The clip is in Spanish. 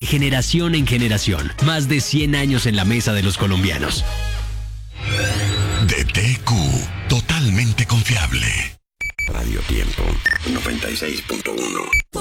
generación en generación. Más de 100 años en la mesa de los colombianos. DTQ, totalmente confiable. Radio Tiempo 96.1.